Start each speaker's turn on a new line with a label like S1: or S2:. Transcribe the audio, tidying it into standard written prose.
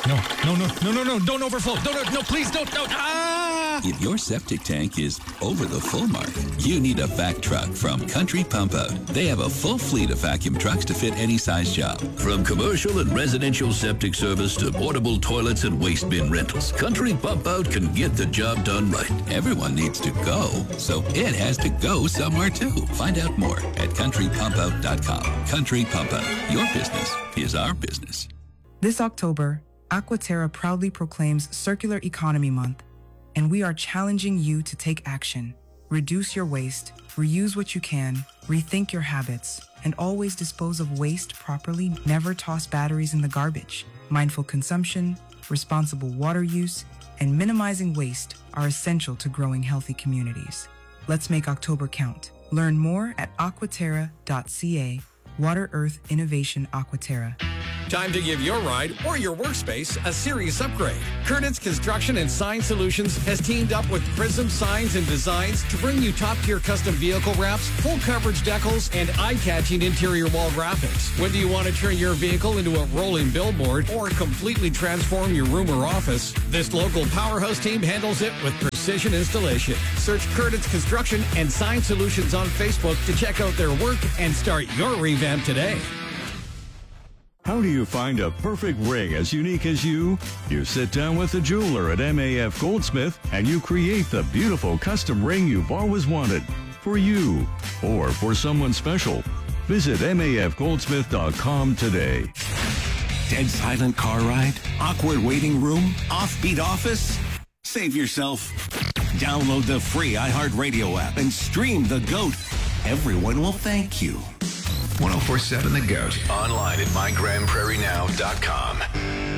S1: No, don't overflow. No, please don't.
S2: If your septic tank is over the full mark, you need a vac truck from Country Pump Out. They have a full fleet of vacuum trucks to fit any size job. From commercial and residential septic service to portable toilets and waste bin rentals, Country Pump Out can get the job done right. Everyone needs to go, so it has to go somewhere too. Find out more at countrypumpout.com. Country Pump Out. Your business is our business.
S3: This October, Aquaterra proudly proclaims Circular Economy Month, and we are challenging you to take action. Reduce your waste, reuse what you can, rethink your habits, and always dispose of waste properly. Never toss batteries in the garbage. Mindful consumption, responsible water use, and minimizing waste are essential to growing healthy communities. Let's make October count. Learn more at aquaterra.ca. Water Earth Innovation Aquaterra.
S1: Time to give your ride or your workspace a serious upgrade. Curtis Construction and Sign Solutions has teamed up with Prism Signs and Designs to bring you top-tier custom vehicle wraps, full coverage decals, and eye-catching interior wall graphics. Whether you want to turn your vehicle into a rolling billboard or completely transform your room or office, this local powerhouse team handles it with precision installation. Search Curtis Construction and Sign Solutions on Facebook to check out their work and start your revamp today.
S4: How do you find a perfect ring as unique as you? You sit down with a jeweler at MAF Goldsmith and you create the beautiful custom ring you've always wanted for you or for someone special. Visit mafgoldsmith.com today.
S5: Dead silent car ride? Awkward waiting room? Offbeat office? Save yourself. Download the free iHeartRadio app and stream The GOAT. Everyone will thank you.
S6: 1047 The Goat. Online at mygrandprairienow.com.